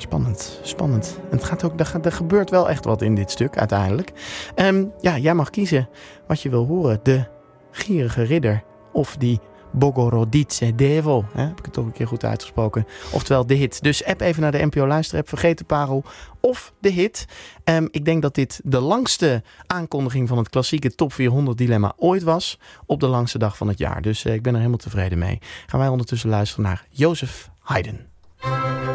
Spannend. En het gaat ook, er gebeurt wel echt wat in dit stuk uiteindelijk. Jij mag kiezen wat je wil horen. De gierige ridder of die Bogorodice Devo. Heb ik het toch een keer goed uitgesproken. Oftewel de hit. Dus app even naar de NPO Luisterapp. Vergeet de parel of de hit. Ik denk dat dit de langste aankondiging van het klassieke Top 400 dilemma ooit was. Op de langste dag van het jaar. Dus ik ben er helemaal tevreden mee. Gaan wij ondertussen luisteren naar Joseph Haydn.